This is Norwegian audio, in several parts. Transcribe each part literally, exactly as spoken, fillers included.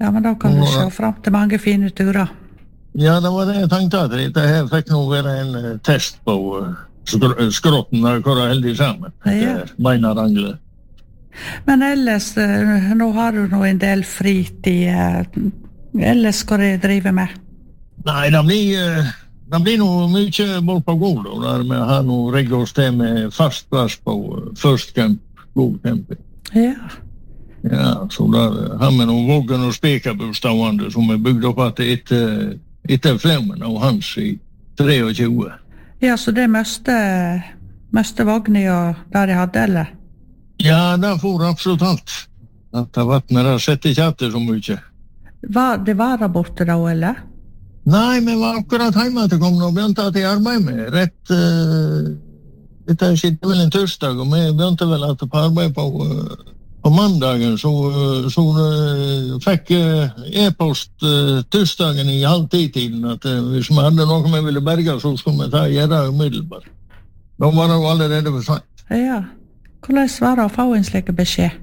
Ja, men da kan du se frem til mange fine turer. Ja, det var det jeg tenkte at dette her fikk nå være en uh, test på uh, skr skrotten og hvor heldig sammen. Ja. Mener Angle. Men ellers, uh, nå har du nå en del fritid. Uh, ellers skal du drive med? Nei, det blir, uh, det blir noe mye bort på god, der vi har noe rigget oss til med fast plass på uh, First Camp, god camping. Ja. Ja, så där har vi nog våggen och spekabostående som är byggt upp att det är inte flämmen av hans i tjugo. Ja, så det måste, måste vagn och där det hade, eller? Ja, det får absolut allt. Att det vattnet har sett i chatter så mycket. Var det var där borta då, eller? Nej, men var akkurat hemma att kom och vänta till arbete med. Rätt, uh, det är sitter väl en torsdag och vi väntar väl att på arbete på... Uh, På mandagen så, så uh, fikk uh, e-post uh, torsdagen i halvtid-tiden at uh, hvis vi hadde noe vi ville berge, så skulle vi ta gjøre umiddelbart. Da var det jo allerede for sent. Ja. Hvordan var det å få en slik beskjed?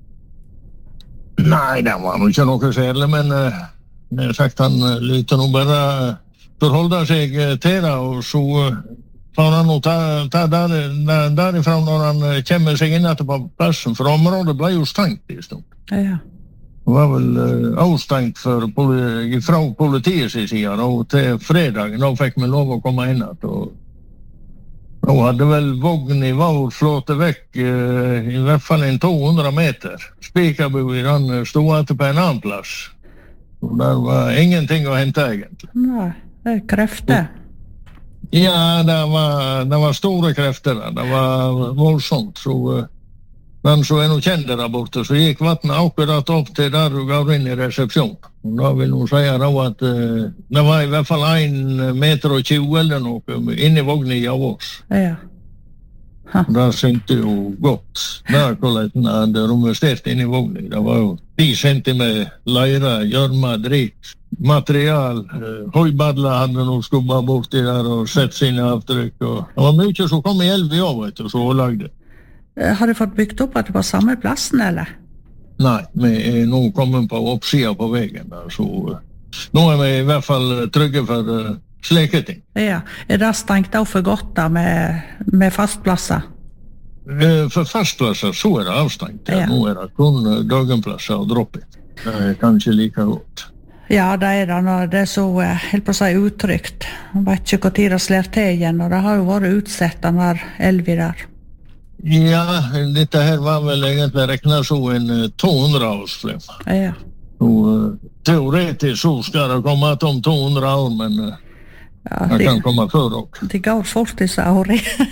Nei, det var jo ikke noe særlig, men uh, jeg sagt han uh, lytte nå bare uh, forholde seg uh, til det, og så... Uh, får han nå ta, ta der, der, derifra når han kommer seg inn etter på plassen, for området ble jo stengt i stund. Ja. Det var vel uh, avstengt for poli, fra politiets side, og til fredagen, da fikk vi lov å komme inn at, og da hadde vel vogn i vår flåte vekk, uh, i hvert fall en to hundre meter. Spikabu i den stod etter på en annen plass. Og der var ingenting å hente egentlig. Nei, det er krefter. Ja, det var, det var store krefter, det var voldsomt, så uh, den som er noe kjente der borte, så gikk vattnet akkurat opp til der du gav inn i resepsjon. Og da vil noen si da at uh, det var i hvert fall en meter og tjue eller noe inne i vognen av oss. Ja. Det syntes jo godt. Der hvordan hadde romestert inne i vognen. Det var jo ti centimeter leire, gjørma, drit. Material, uh, høybadler hadde noe skubba borti der og sett sine avtrykk. Og det var mye som kom i elv i år, vet du, så lagde. Har du fått byggt opp at det var samme plassen, eller? Nei, vi er nå kommet på oppsida på veien der, så uh, nå er vi i hvert fall trygge for uh, slike ting. Ja, er det stengt av for godt da med, med fastplasser? Uh, for fastplasser så er det avstengt, ja. Nå er det kun uh, dagenplasser og droppet. Det er kanskje like godt. Ja, det er det når det er så, helt på å si, uttrykt. Jeg vet ikke hvor tid det slår til igjen, og det har jo vært utsett den der elvi der. Ja, dette her var vel egentlig reknet så en uh, to hundre årsflem. Ja. Og uh, teoretisk så skal det komme om to hundre år, men uh, ja, det de, kan komme før også. Det går fort disse årene.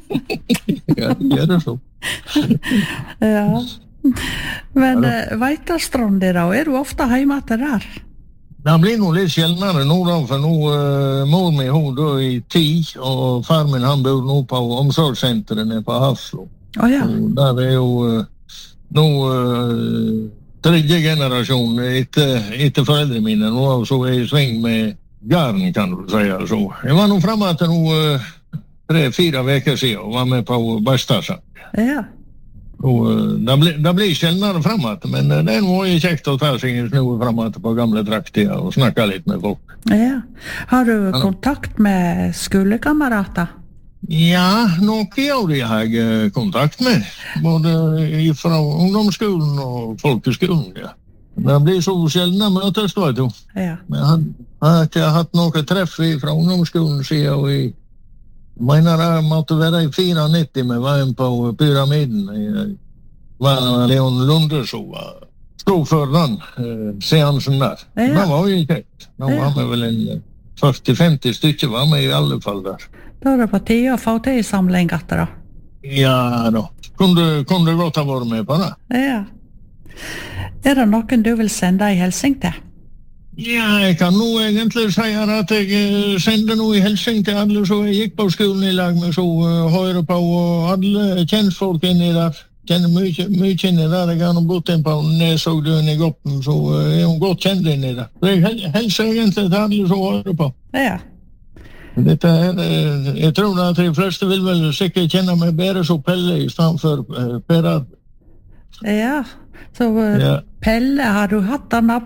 Ja, det gjør det så. Ja. Men uh, Veitastrand da, er du ofte hjemme til der? Det blir nog litt sjeldnere nå da, for nå uh, mor mi hun da i ti, og far min han bor nå på omsorgssenteret nede på Hafslo. Oh, ja. Og der er jo uh, nå uh, tredje generasjon etter, etter foreldre mine, nå så er jeg i sving med garn, kan du si. Så. Jeg var nå fremme til nå uh, tre-fire veker siden, og var med på Bastasang. Ja. Og det blir, det blir sjeldnere fremat, men det er noe kjekt å ta seg en snu fremat på gamle trakter og snakke litt med folk. Ja. Har du kontakt med skolekamerater? Ja, noe av de har jeg kontakt med, både fra ungdomsskolen og folkeskolen, ja. Det blir så sjeldne møtes, vet du. Ja. Men jeg har, har ikke hatt noe treff fra ungdomsskolen siden, og i Jeg mener det måtte være i nittio-fire, med veien på pyramiden. Det var Leon Lunde som stod for den eh, seansen der. Ja. Det var jo kjekt. Da var vi vel en førti-femti stykker var med i alle fall der. Da er det på tide å få til samling etter da. Ja da. Kunne, kunne godt ha vært med på det. Ja. Er det noen du vil sende i hilsing til? Ja, jeg kan nå egentlig si at jeg sender noe i hilsing til alle som jeg gikk på skolen i lag med, så uh, høyre på, og alle kjentfolk inni der. Kjenner mye, mye inni der. Jeg har nå bodd inn på Nesogdøen i Goppen, så uh, er hun godt kjent inni der. Så jeg hilser egentlig til alle som høyre på. Ja. Dette her, uh, jeg tror at de fleste vil vel sikkert kjenne meg bedre som Pelle i stedet for uh, Per Arvid. Ja, så uh, ja. Pelle, har du hatt den